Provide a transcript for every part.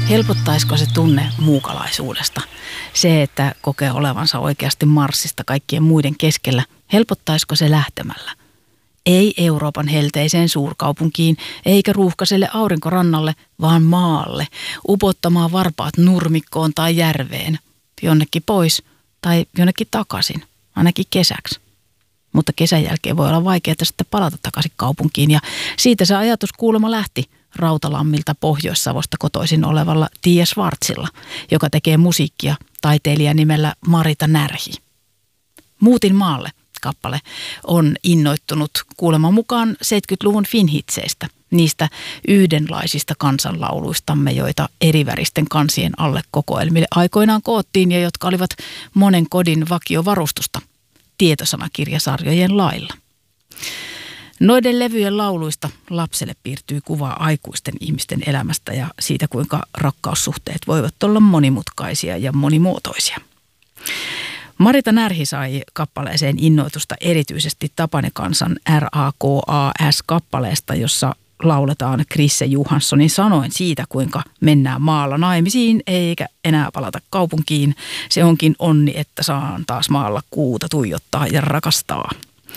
Helpottaisiko se tunne muukalaisuudesta? Se, että kokee olevansa oikeasti Marsista kaikkien muiden keskellä, helpottaisiko se lähtemällä? Ei Euroopan helteiseen suurkaupunkiin, eikä ruuhkaiselle aurinkorannalle, vaan maalle, upottamaan varpaat nurmikkoon tai järveen, jonnekin pois tai jonnekin takaisin, ainakin kesäksi. Mutta kesän jälkeen voi olla vaikeaa sitten palata takaisin kaupunkiin ja siitä se ajatus kuulemma lähti Rautalammilta Pohjois-Savosta kotoisin olevalla Tiia Schwartzilla, joka tekee musiikkia taiteilija nimellä Marita Närhi. Muutin maalle -kappale on innoittunut kuuleman mukaan 70-luvun finhitseistä, niistä yhdenlaisista kansanlauluistamme, joita eriväristen kansien alle kokoelmille aikoinaan koottiin ja jotka olivat monen kodin vakiovarustusta tietosanakirjasarjojen lailla. Noiden levyjen lauluista lapselle piirtyy kuva aikuisten ihmisten elämästä ja siitä, kuinka rakkaussuhteet voivat olla monimutkaisia ja monimuotoisia. Marita Närhi sai kappaleeseen innoitusta erityisesti Tapani-kansan RAKAS-kappaleesta, jossa lauletaan Krisse Johanssonin sanoin siitä, kuinka mennään maalla naimisiin eikä enää palata kaupunkiin. Se onkin onni, että saan taas maalla kuuta tuijottaa ja rakastaa.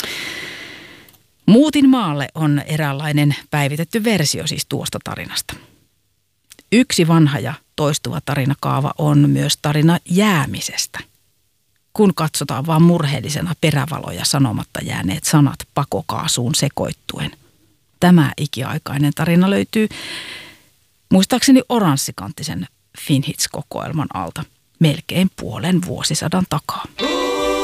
Muutin maalle on eräänlainen päivitetty versio siis tuosta tarinasta. Yksi vanha ja toistuva tarinakaava on myös tarina jäämisestä. Kun katsotaan vaan murheellisena perävaloja sanomatta jääneet sanat pakokaasuun sekoittuen. Tämä ikiaikainen tarina löytyy muistaakseni oranssikanttisen Finhits-kokoelman alta melkein puolen vuosisadan takaa.